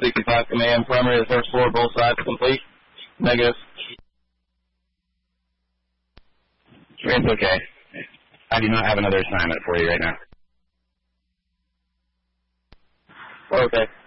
65 command, primary to the first floor, both sides complete. Negative. It's okay. I do not have another assignment for you right now. Okay.